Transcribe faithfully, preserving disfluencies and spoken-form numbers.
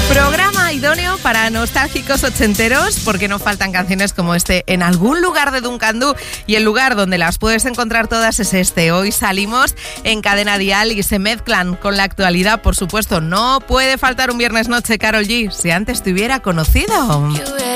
Programa idóneo para nostálgicos ochenteros, porque no faltan canciones como este en algún lugar de Duncan Du, y el lugar donde las puedes encontrar todas es este. Hoy salimos en Cadena Dial y se mezclan con la actualidad, por supuesto. No puede faltar un viernes noche, Karol G, si antes te hubiera conocido.